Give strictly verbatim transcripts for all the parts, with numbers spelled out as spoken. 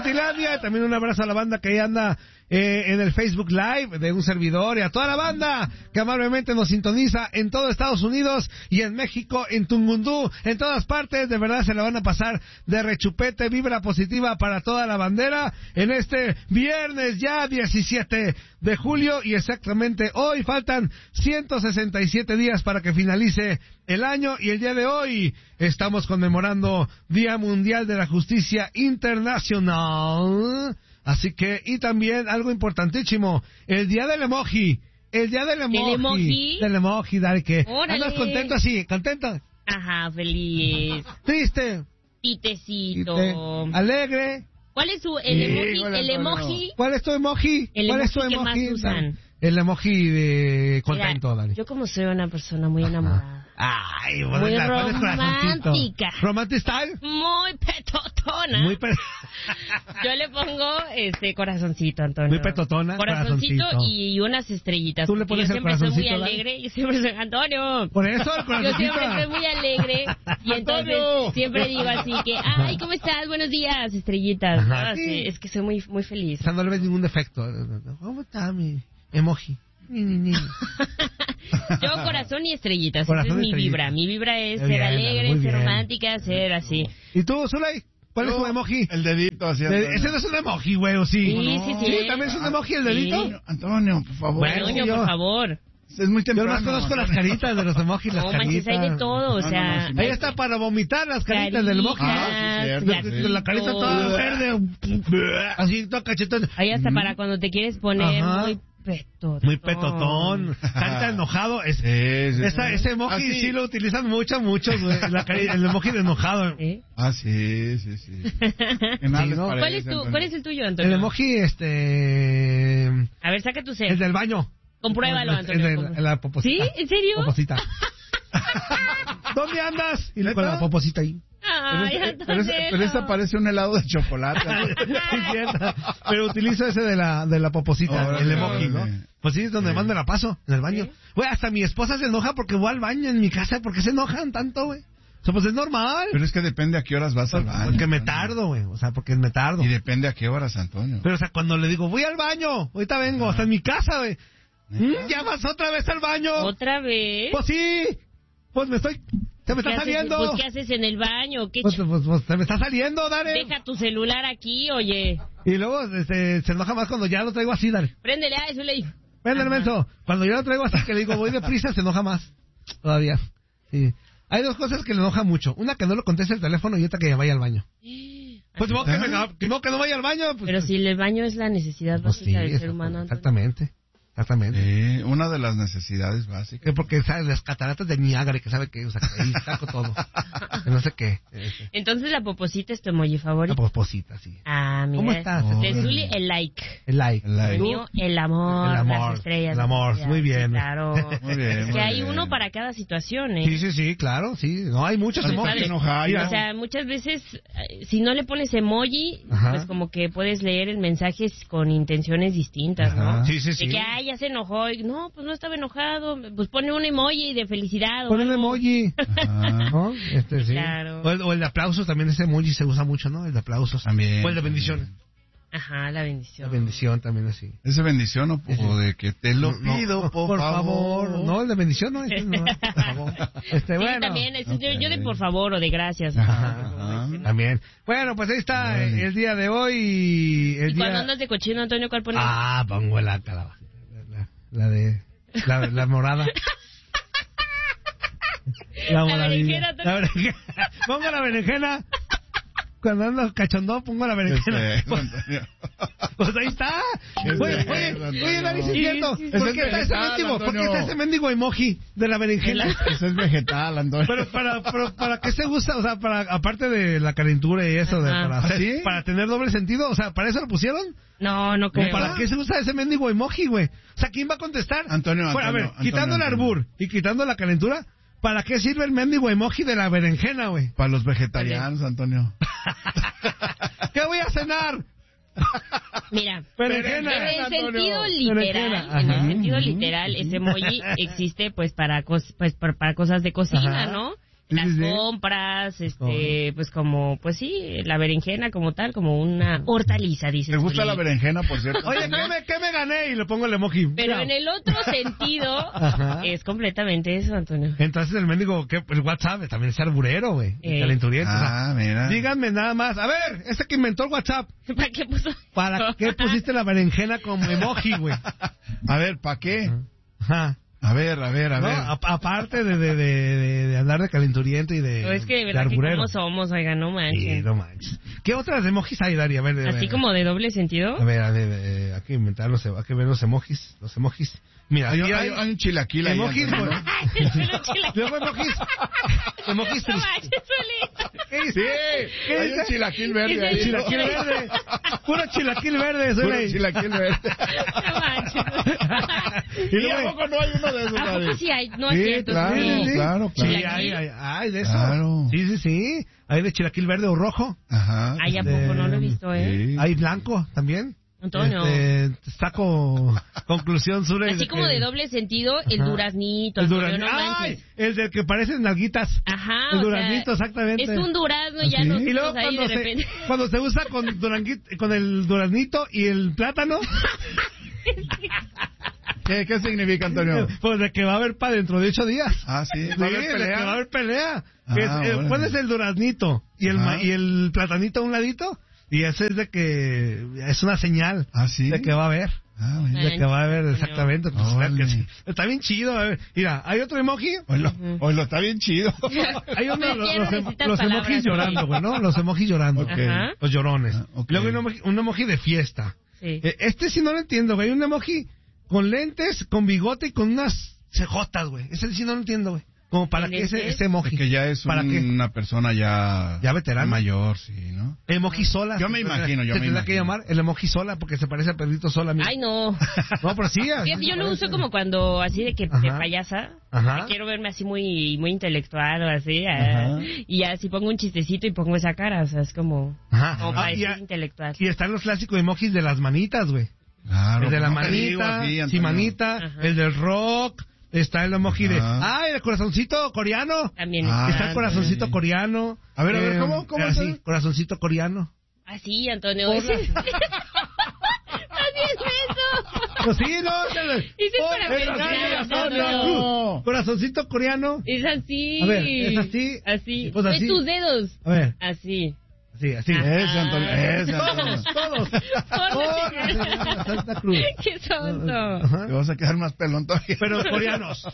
Inutilandia. También un abrazo a la banda que ahí anda eh, en el Facebook Live de un servidor y a toda la banda que amablemente nos sintoniza en todo Estados Unidos y en México, en Tungundú, en todas partes. De verdad se la van a pasar de rechupete, vibra positiva para toda la bandera en este viernes ya diecisiete de julio y exactamente hoy faltan ciento sesenta y siete días para que finalice el año y el día de hoy estamos conmemorando Día Mundial de la Justicia Internacional. Así que, y también algo importantísimo, el día del emoji, el día del emoji, ¿El emoji? del emoji, dale que, ¡Órale! ¿Andas contento así, contento? Ajá, feliz. Triste. Titecito. Triste. Alegre. ¿Cuál es su, el emoji, Híjole, el Antonio. emoji? ¿Cuál es tu emoji? El ¿Cuál es tu emoji que más emoji? usan. El emoji de contento, Mira, dale. yo como soy una persona muy enamorada. Ay, Muy bueno, ¿cuál es corazoncito? romántica. ¿Romantic style? Muy petotona. Muy pe... Yo le pongo este corazoncito, Antonio. Muy petotona, Corazoncito, corazoncito. Y, y unas estrellitas. ¿Tú le porque pones yo el siempre soy muy corazoncito, alegre. Yo siempre soy Antonio. Por eso el Yo corazoncito. siempre soy muy alegre. Y entonces ¡Antonio! siempre digo así que, ay, ¿cómo estás? Buenos días, estrellitas. Ajá, Ah, sí. sí, es que soy muy muy feliz. O sea, no le ves ningún defecto. ¿Cómo está mi emoji? Ni, ni, ni. Yo corazón y estrellitas, Corazón esa es y mi estrellitas. vibra. Mi vibra es Muy ser bien, alegre, muy ser bien. romántica, ser así. ¿Y tú, Zulay? ¿Cuál es Yo, tu emoji? El dedito haciendo. De- ese no es un emoji, güey, ¿o sí? Sí, sí, sí. Sí, también es un emoji el dedito. Sí. Antonio, por favor. Bueno, Antonio, yo- por favor. Es muy Yo temprano. más conozco las caritas de los emojis, las No caritas. manches, hay de todo, o No, sea... no, no, sí, Ahí está para vomitar las caritas del emoji. Ah, sí, cierto, De- de- de la carita gatitos. toda verde. Así, toda cachetona. Hay hasta para cuando te quieres poner Ajá. muy petotón. Muy petotón, carita enojado. Es, Sí, sí, esa- sí. ese emoji Ah, sí. sí. lo utilizan mucho, muchos, güey. La cari- el emoji de enojado. ¿Eh? Ah, sí, sí, sí. Que nada Sí, les ¿no? parece, ¿Cuál, es tu, Antonio. ¿Cuál es el tuyo, El Antonio? emoji, este... A ver, saca tu El cel. del baño. Compruébalo, El Antonio. de la, compru- la poposita. ¿Sí? ¿En serio? Poposita. ¿Dónde andas? Y le con la poposita ahí. Ay, Pero, ese- Antonio. pero, ese- pero ese parece un helado de chocolate. Sí, cierto. Pero utilizo ese de la de la poposita, Órale, el emoji, ¿no? órale. Pues sí, es donde Sí. más me la paso, en el baño. ¿Sí? Güey, hasta mi esposa se enoja porque voy al baño en mi casa. ¿Por qué se enojan tanto, güey? O sea, pues es normal. Pero es que depende a qué horas vas al baño. Porque me Antonio. tardo, güey. O sea, porque me tardo. Y depende a qué horas, Antonio. Pero, o sea, cuando le digo, voy al baño, ahorita vengo, hasta en mi casa, güey. ¿Mm? ¿Ya vas otra vez al baño? ¿Otra vez? Pues sí. Pues me estoy... Se me ¿Qué está haces- saliendo. Pues, ¿qué haces en el baño? ¿Qué Pues, ch- pues, pues, se me está saliendo, dale. Deja tu celular aquí, oye. Y luego este, se enoja más cuando ya lo traigo así, dale. Préndele a eso, le digo. Ven, Ajá. menso. Cuando yo lo traigo así que le digo, voy deprisa, se enoja más. Todavía. Sí. Hay dos cosas que le enojan mucho. Una, que no lo conteste el teléfono y otra, que vaya al baño. Pues no, que, me- que no, que no vaya al baño. Pues, Pero si el baño es la necesidad pues básica sí, del ser humano, Antonio. exactamente. Exactamente. Sí, una de las necesidades básicas. Que porque sabe las cataratas de Niágara, que sabe que, o sea, que ahí saco todo. Que no sé qué. Ese. Entonces la poposita es tu emoji Una favorito. poposita, sí. Ah, mira. ¿Cómo estás? De Oh. Zuli, el like. El like. El like. El ¿Tú? mío, el amor, El amor, las estrellas. el amor, las muy bien. Sí, claro. Muy bien, Es muy que hay bien. uno para cada situación, ¿eh? Sí, sí, sí, claro, sí. No, hay muchos Ay, emojis. padre. enojado. Mira, O sea, muchas veces, eh, si no le pones emoji, Ajá. pues como que puedes leer el mensaje con intenciones distintas, ¿no? Ajá. Sí, sí, sí. De que, ay, ya se enojó. Y, no, pues no estaba enojado. Pues pone un emoji de felicidad. o Pon el algo. emoji. Ajá. ¿No? Este, sí. Claro. O el, o el de aplausos, también ese emoji se usa mucho, ¿no? El de aplausos. También. O el de bendiciones. Ajá, la bendición. La bendición también así. ¿Ese bendición o, o de que te lo No, pido, no, por, favor? No, el de bendición no, ese no, por favor. Este, Sí, bueno. también. es- yo, Ok. yo de por favor o de gracias. Ajá, Como ajá. dicen. También. Bueno, pues ahí está Órale. el día de hoy. El Y día... cuando andas de cochino, Antonio, ¿cuál pones? Ah, pongo la calabaza. La, la de... La, la morada. La moradilla. berenjena, La berenjena. Pongo la berenjena. Cuando ando cachondón, pongo la berenjena. Ese, Antonio. Pues ahí está. Ese Oye, es, oye, Antonio. oye, Dani, sí es cierto. sí, sí. ¿Por Ese qué es está ese vegetal, mendigo? ¿Por qué Antonio. está ese mendigo emoji de la berenjena? Ese es vegetal, Antonio. Pero para, pero para qué se usa, o sea, para aparte de la calentura y eso, de, Ajá. para, hacer- ¿Sí? para tener doble sentido, o sea, ¿para eso lo pusieron? No, no ¿O creo. para qué se usa ese mendigo emoji, güey? O sea, ¿quién va a contestar? Antonio, Bueno, a ver, Antonio, quitando Antonio, el arbur y quitando la calentura, ¿para qué sirve el mendigo emoji de la berenjena, güey? Para los vegetarianos, Antonio. ¿Qué voy a cenar? Mira, Berenjena. en el Antonio. sentido literal, Berenjena, en el ajá. sentido Ujú. literal, ese emoji existe pues para cos- pues para, para cosas de cocina, Ajá. ¿no? Sí, las sí, sí. compras, este, pues como, pues sí, la berenjena como tal, como una hortaliza, dices. ¿Te gusta Zuli. la berenjena, por cierto? Oye, ¿qué me, ¿qué me gané? Y le pongo el emoji. Pero Mira. en el otro sentido, Ajá. es completamente eso, Antonio. Entonces el mendigo, ¿qué? El WhatsApp también es arburero, güey. Eh. Calenturiento. o sea, Ah, mira. díganme nada más. A ver, este que inventó el WhatsApp, ¿Para qué puso? ¿para qué pusiste la berenjena como emoji, güey? A ver, ¿para qué? Ajá. A ver, a ver, a ¿No? ver. A- aparte de, de, de, de, de andar de calenturiento y de, No, es que de de verdad que arburero. cómo somos, oiga, no Sí, manches. no manches. ¿Qué otras emojis hay, Dari? A ver, a ver. Así como de doble sentido. A ver, a ver, eh, hay que inventar los, hay que ver los emojis, los emojis. Mira, Hay, aquí hay- hay un chilaquil ahí. emojis, Antonio. güey. Los chilaquiles. Luego emojis. Emojis No tristes. manches, Zuli. ¿Qué dice? Sí, ¿Qué hay dice? un chilaquil verde Dice ahí. Chilaquil verde. Puro chilaquil verde, Puro suena ahí. chilaquil verde. No manches. Y ¿Y luego- a poco no hay uno de esos, ¿A poco Dari? sí hay? No Sí, es cierto. claro, Zuli. Sí, sí. claro, Sí, claro. hay, hay, hay de eso. Claro. Sí, sí, sí. Hay de chilaquil verde o rojo. Ajá. Ay, ¿a Este, poco no lo he visto, eh? Sí. Hay blanco también. Antonio. Este, saco conclusión, Sure. Así como de doble sentido, el Ajá. duraznito. El Antonio, duraznito. no ¡Ay! manches. El del que parecen nalguitas. Ajá. El o sea, duraznito, exactamente. Es un durazno y ya ¿Sí? los Y luego ahí cuando de se, repente. cuando se usa con, duranguit- con el duraznito y el plátano, ¿Qué, ¿Qué significa, Antonio? pues de que va a haber para dentro de ocho días. Ah, sí. Sí, ¿Va a haber de que pelea? va a haber pelea. Ah, Es, eh, órale. pones el duraznito y el, Ajá. ma- y el platanito a un ladito y ese es de que es una señal Ah, sí. de que va a haber. Ah, bueno. De que va a haber exactamente. Pues, Órale. claro que sí. Está bien chido. A ver, mira, hay otro emoji. Hoy lo, hoy lo está bien chido. Hay uno, Me los, quiero, los, em- necesitas los palabras, emojis ¿no? llorando, güey, ¿no? Los emojis llorando. Ok. Ajá. Los llorones. Ah, ok. Luego hay un emoji, un emoji de fiesta. Sí. Eh, Este sí no lo entiendo, güey. Un emoji con lentes, con bigote y con unas cejotas, güey. Ese sí no lo entiendo, güey. Como para que ese, ¿Lentes? ese emoji. Es que ya es ¿Para un- qué? una persona ya... Ya veterana. Mayor, sí, ¿no? Emoji sola. Yo me Se imagino, yo se me tendrá que imagino. llamar el emoji sola porque se parece a Pedrito Sola. mira. Ay, no. No, pero sí. así Fíjate, yo se lo parece. uso como cuando, así de que de Ajá. payasa. Ajá. que quiero verme así muy muy intelectual o así. Ajá. ah, y así pongo un chistecito y pongo esa cara. O sea, es como, Ajá. como Ah, para y, decir a- intelectual. y están los clásicos emojis de las manitas, güey. Claro. El de la no te digo manita, así, sí, Antonio. manita, Ajá. el del rock, está el emoji de... Ajá. ¡Ah, el corazoncito coreano! También Ah, Está el está. corazoncito coreano. A ver, a ver, Eh, ¿cómo- cómo así, es? corazoncito coreano. Así, Antonio. Hola. Ese- Así es eso. Pues sí, no. el- Ese es oh, para el pensar, gallo, Antonio. Antonio. Corazoncito coreano. Es así. A ver, ¿es así? Así. Pues así. Ve tus dedos. A ver, Así. así, así. Ajá. Ese, Antonio. Ese, Antonio. Todos, todos. Hola, Hola, señora Santa Cruz. Qué sonso. Ajá. Te vas a quedar más pelón todavía. Pero coreanos.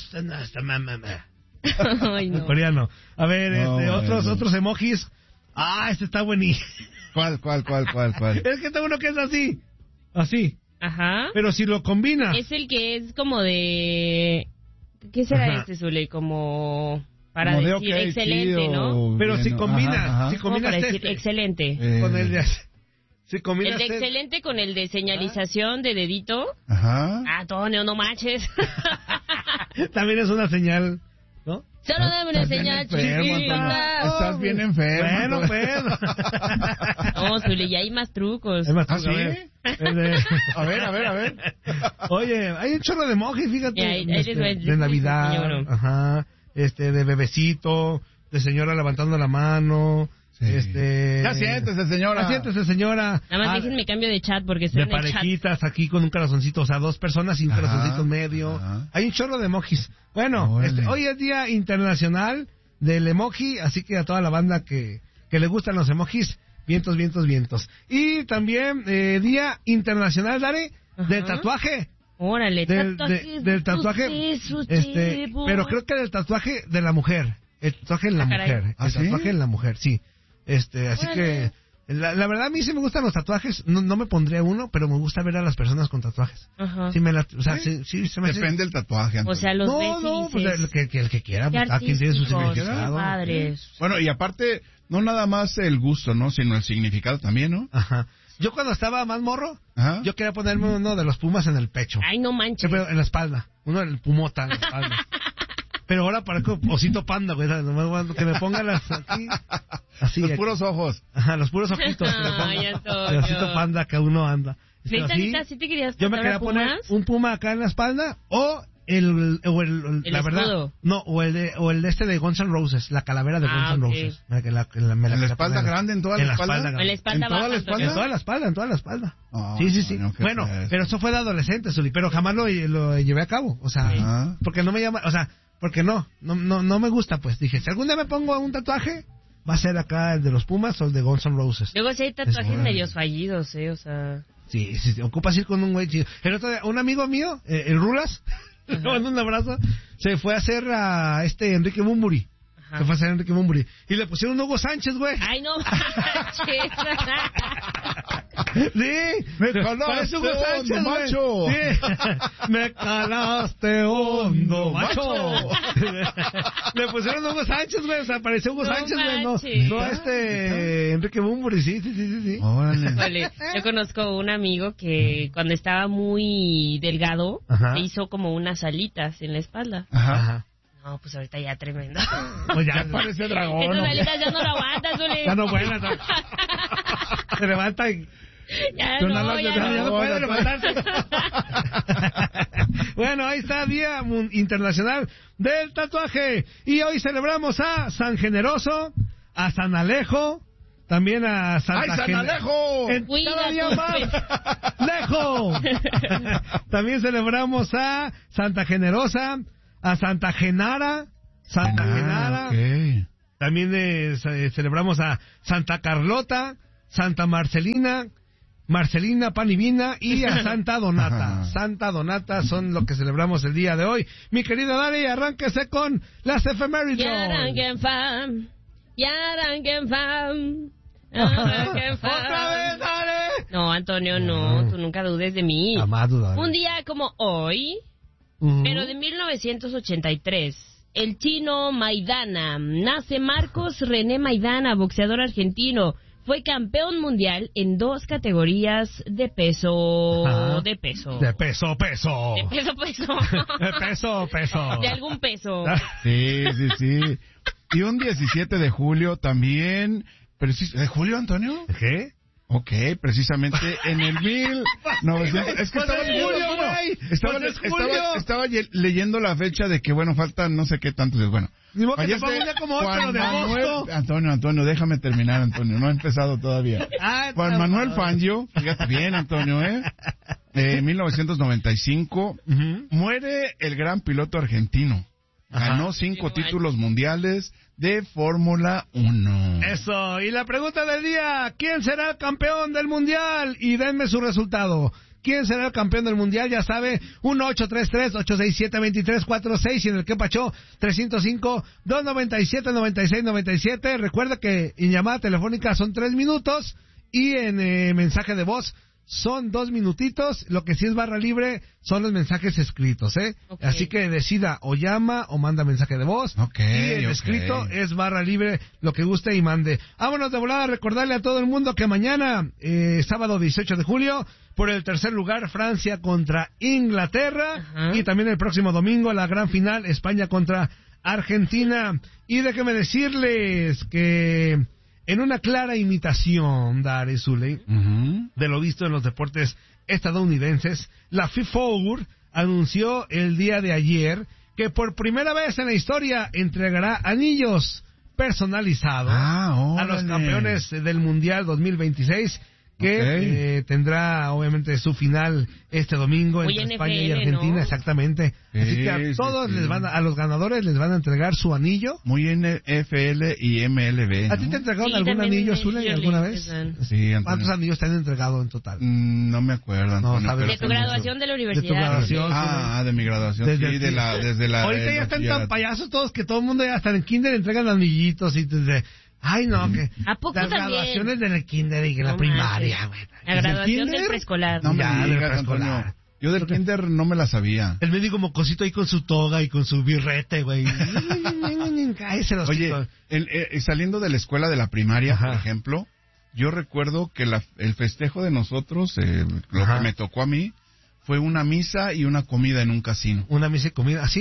Ay, no. Coreano. A ver, No, este, bueno. otros, otros emojis. Ah, este está buenísimo. ¿Cuál, cuál, cuál, cuál, cuál? Es que está uno que es así. Así. Ajá. Pero si lo combinas. Es el que es como de... ¿Qué será Ajá. este, Zule? Como... Para Como de decir ok, excelente, sí, ¿no? o Pero si bien, combinas, ajá, ajá. si Como combinas para decir este excelente. Eh, con el de... Si El combinas de este- excelente con el de señalización de dedito. Ajá. Ah, Antonio, no manches. También es una señal, ¿no? Solo dame una Estás bien señal enfermo, Antonio. chiquita. Estás bien enfermo. Bueno, pues. No, Zule, ya hay más trucos. Es más, ¿Ah, a sí? ver, el de- A ver, a ver, a ver. Oye, hay un chorro de emojis, fíjate. Ya, ahí- ahí este, les voy a decir, de Navidad, señor. ajá, este, de bebecito, de señora levantando la mano, Sí. este... Ya siéntese, señora. Ya siéntese, señora. Nada más Ah, déjenme cambio de chat porque estoy de en el chat. parejitas aquí con un corazoncito, o sea, dos personas y un Ajá, corazoncito en medio. ajá. Hay un chorro de emojis. Bueno, Órale. este, hoy es Día Internacional del Emoji, así que a toda la banda que, que le gustan los emojis, vientos, vientos, vientos. Y también eh, Día Internacional, Dare, Ajá. del tatuaje. Órale, Del, de- tatuajes del de tatuaje, sucesos, este, llevo. pero creo que del tatuaje de la mujer. El tatuaje en la Ah, caray. mujer. ¿Ah, El sí? tatuaje en la mujer, sí. Este, así Órale. que, la, la verdad a mí sí me gustan los tatuajes. No, no me pondría uno, pero me gusta ver a las personas con tatuajes. Ajá. Sí, me la, o sea, sí, sí, se me hace- Depende del tatuaje, O Antonio. sea, los No, ves y no, pues dices, el que, que- el que quiera, qué pues, cada quien tiene su artísticos, qué significado. padres. Bueno, y aparte, no nada más el gusto, ¿no? Sino el significado también, ¿no? Ajá. Yo cuando estaba más morro, Ajá. yo quería ponerme uno de los pumas en el pecho. Ay, no manches. Siempre en la espalda. Uno en el pumota en la espalda. Pero ahora parezco osito panda, güey. ¿sabes? Nomás cuando que me pongan las aquí. Así. Los aquí. puros ojos. Ajá, los puros ojitos. que me pongan. Ay, Antonio. El osito panda que uno anda. Este, ¿Neta, así, neta, sí te querías yo me tatuar quería a poner Pumas? un puma acá en la espalda o el, o el, el, ¿El la escudo? verdad, no, o el de, o el de este de Guns N' Roses, la calavera de Ah, Guns N' okay. Roses. Me, la, la, me la ¿En la quería espalda poner. grande, en toda la En la espalda? espalda grande. En la espalda ¿En toda baja, la espalda? En toda la espalda, en toda la espalda. Oh, sí, sí, sí. Antonio, qué Bueno, feo. pero eso fue de adolescente, Zuli, pero jamás lo, lo llevé a cabo. O sea, Ajá. porque no me llama, o sea, porque no, no, no, no me gusta, pues. Dije, si algún día me pongo un tatuaje, va a ser acá el de los Pumas o el de Guns N' Roses. Luego sí hay tatuajes Es- medios fallidos, ¿eh? O sea... Sí, sí, sí, ocupas ir con un güey chido. El otro día, un amigo mío, eh, el Rulas, le mando un abrazo, se fue a hacer a este Enrique Bumburi. Ajá. Se fue a hacer Enrique Bumburi. Y le pusieron Hugo Sánchez, güey. Ay, no manches. Sí, Me parece calaste Hugo Sánchez, hondo, güey. macho. Sí. Me calaste hondo, macho. Le pusieron Hugo Sánchez, güey. O sea, pareció Hugo No Sánchez, güey. No, manches. no este Enrique Bumburi, sí, sí, sí, sí. sí. Órale. Híjole, yo conozco un amigo que cuando estaba muy delgado, Ajá. se hizo como unas alitas en la espalda. Ajá. Ajá. No, pues ahorita ya tremendo. Pues ya, Ya parece dragón. Estas ¿no? alitas ya no lo aguantas, Zuli. ya no buenas. ¿no? Se levanta y... Ya Pero no, no, ya ya, ya no no. puede levantarse. Bueno, ahí está Día Mun- Internacional del Tatuaje. Y hoy celebramos a San Generoso, a San Alejo, también a Santa ¡Ay, San Gen- Alejo! En Cuida cada día tus más. ¡Lejo! También celebramos a Santa Generosa, a Santa Genara, Santa Genara. Ah, ok. También eh, ce- celebramos a Santa Carlota, Santa Marcelina, Marcelina Panivina y a Santa Donata. Ajá. Santa Donata son lo que celebramos el día de hoy. Mi querido Dari, arránquese con las efemérides. Yaranquen fam, yaranquen fam, yaranquen fam. ¡Otra vez, Dari! No, Antonio, no, tú nunca dudes de mí. Jamás dudaré. Un día como hoy, Ujú. pero de mil novecientos ochenta y tres, el chino Maidana, nace Marcos René Maidana, boxeador argentino. Fue campeón mundial en dos categorías de peso, Ajá. de peso. De peso, peso. De peso, peso. De peso, peso. De algún peso. Sí, sí, sí. Y un diecisiete de julio también... precis- ¿De julio, Antonio? ¿Qué? Ok, precisamente en el mil novecientos... Es que Pues estaba es leyendo, julio, bueno, güey. estaba, Pues es estaba- julio. estaba ye- leyendo la fecha de que, bueno, faltan no sé qué tantos días. Bueno, Ni modo que te fallece ponga un día como hoy, Juan pero de Manuel- agosto. Antonio, Antonio, déjame terminar, Antonio, no he empezado todavía. Ah, Juan está Manuel bueno. Fangio, fíjate bien, Antonio, ¿eh? En mil novecientos noventa y cinco, Ujú. muere el gran piloto argentino. Ajá. Ganó cinco Sí, títulos mundiales de Fórmula uno. Eso, y la pregunta del día, ¿quién será el campeón del mundial? Y denme su resultado. ¿Quién será el campeón del mundial? Ya sabe, uno ocho tres tres, ocho seis siete, dos tres cuatro seis y en el que pachó tres cero cinco, dos nueve siete, nueve seis nueve siete. Recuerda que en llamada telefónica son tres minutos y en eh, mensaje de voz son dos minutitos. Lo que sí es barra libre son los mensajes escritos, ¿eh? Ok. Así que decida o llama o manda mensaje de voz. Ok, y el ok. escrito es barra libre, lo que guste y mande. Vámonos de volada a recordarle a todo el mundo que mañana, eh, sábado dieciocho de julio, por el tercer lugar, Francia contra Inglaterra. Ajá. Y también el próximo domingo, la gran final, España contra Argentina. Y déjeme decirles que en una clara imitación, Dare Zuley, Ujú. de lo visto en los deportes estadounidenses, la FIFA anunció el día de ayer que por primera vez en la historia entregará anillos personalizados Ah, a los órale. campeones del Mundial dos mil veintiséis, que Ok. eh, tendrá obviamente su final este domingo Muy entre N F L, España y Argentina, ¿no? exactamente. Así Sí, que a sí, todos sí. les van a, a los ganadores les van a entregar su anillo. Muy N F L y M L B, ¿A ti ¿no? te entregaron Sí, algún también anillo, me- Zule, yo alguna le- vez? dan. Sí, Antonio. ¿Cuántos anillos te han entregado en total? Mm, No me acuerdo, Antonio. sabes. pero De tu sí graduación de la De tu universidad. graduación. Ah, de mi graduación, Desde sí, el- de la, desde la... Ahorita el ya están tan bachillerato. payasos todos que todo el mundo ya hasta en el kinder entregan anillitos y desde... Ay, no, que... ¿A poco las también? graduaciones del kinder y la No primaria, manches. güey. La ¿Es el graduación kinder? del preescolar. No me Ya, del digas, preescolar. Antonio. Yo del kinder no me la sabía. El médico mocosito ahí con su toga y con su birrete, güey. Cállese los Oye, chicos. el- eh, saliendo de la escuela de la primaria, Ajá. por ejemplo, yo recuerdo que la- el festejo de nosotros, eh, lo Ajá. que me tocó a mí, fue una misa y una comida en un casino. Una misa y comida, ¿así?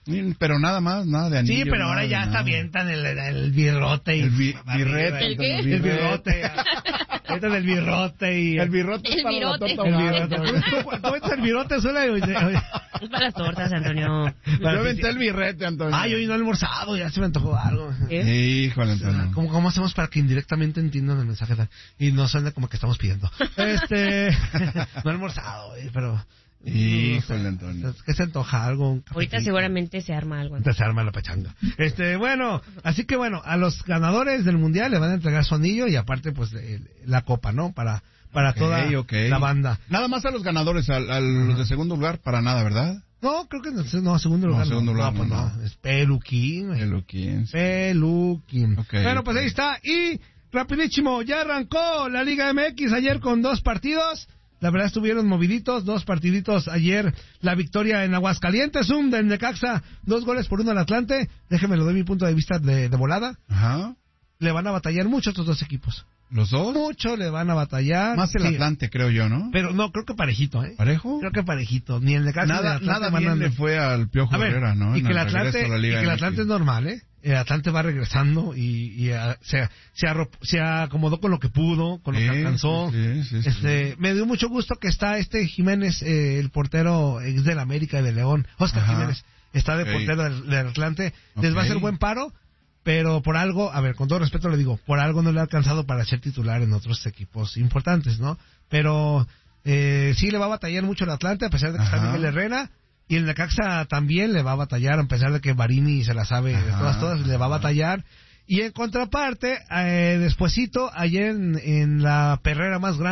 Pero nada más, nada de anillo. Sí, pero ahora ya hasta avientan el, el birrote y... El bi- birrete. ¿El qué? El birrote. Avientan el birrote y... El birrote El es para virote. la torta El ahogada. birrote. ¿Cómo es el birrote? Suena... Es para las tortas, Antonio. Yo aventé el birrete, Antonio. Ay, hoy no he almorzado, ya se me antojó algo. ¿Qué? Híjole, Antonio. ¿Cómo, ¿Cómo hacemos para que indirectamente entiendan el mensaje y no suene como que estamos pidiendo? Este... No he almorzado, eh, pero... Híjole, Antonio. ¿Qué se antoja? Algo. Un Ahorita seguramente se arma algo. Entonces se arma la pachanga. Este, bueno, así que bueno, a los ganadores del mundial le van a entregar su anillo y aparte, pues, de- la copa, ¿no? Para, para Okay, toda okay. la banda. Nada más a los ganadores, a, a los de segundo lugar, para nada, ¿verdad? No, creo que no, no segundo No, lugar. segundo lugar, pues no, no. no. Es Peluquín. güey. El Luquín. Peluquín. Ok, Bueno, pues ok. ahí está. Y rapidísimo, ya arrancó la Liga M X ayer con dos partidos. La verdad estuvieron moviditos, dos partiditos ayer. La victoria en Aguascalientes, un del Necaxa, dos goles por uno al Atlante. Déjeme lo doy mi punto de vista de, de volada. Ajá. Le van a batallar mucho estos dos equipos. ¿Los dos? Mucho le van a batallar. Más el Sí. Atlante, creo yo, ¿no? Pero no, creo que parejito, ¿eh? ¿Parejo? Creo que parejito. Ni el Necaxa ni el Nada, Atlante nada van a- bien le fue al Piojo A ver, Herrera, ¿no? y En que el regreso Atlante, a la y Liga que el M X. Atlante es normal, ¿eh? El Atlante va regresando y, y ah, se, se, arro- se acomodó con lo que pudo, con lo Sí, que alcanzó. sí, sí, sí, este, sí. Me dio mucho gusto que está este Jiménez, eh, el portero ex del América y de León, Oscar Ajá. Jiménez, está de Ok. portero del, del Atlante. Les va a Ok. hacer buen paro, pero por algo, a ver, con todo respeto le digo, por algo no le ha alcanzado para ser titular en otros equipos importantes, ¿no? Pero eh, sí le va a batallar mucho el Atlante, a pesar de que está Ajá. Miguel Herrera. Y el Necaxa también le va a batallar, a pesar de que Barini se la sabe de Ajá, todas, todas, le va a ajá. batallar. Y en contraparte, eh, despuesito, ayer en, en la perrera más grande,